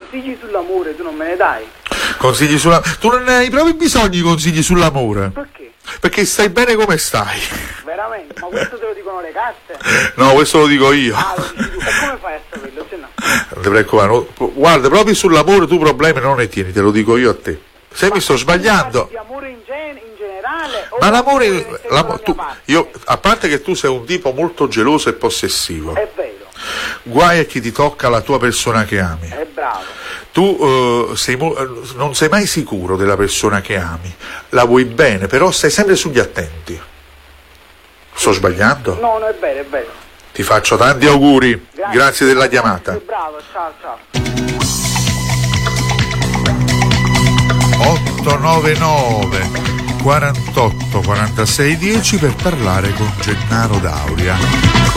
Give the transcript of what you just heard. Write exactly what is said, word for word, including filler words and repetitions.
consigli sull'amore tu non me ne dai? Consigli sulla... Tu non ne hai proprio bisogno di consigli sull'amore. Perché? Perché stai bene come stai. Veramente? Ma questo te lo dicono le carte? No, questo lo dico io. Ah, lo dici tu. E come fai a saperlo? Se no? Non ti preoccupare, no. Guarda, proprio sull'amore tu problemi non ne tieni, te lo dico io a te. Se ma mi sto sbagliando. Di amore in, gen- in generale? Ma l'amore, l'amore tu, io, a parte che tu sei un tipo molto geloso e possessivo. È vero. Guai a chi ti tocca la tua persona che ami. È bravo. Tu uh, sei mo- non sei mai sicuro della persona che ami, la vuoi bene, però stai sempre sugli attenti. Sto sbagliando? No, no, è vero, è vero. Ti faccio tanti auguri, grazie, grazie della chiamata. Sei bravo, ciao, ciao. otto nove nove quarantotto quarantasei dieci per parlare con Gennaro D'Auria.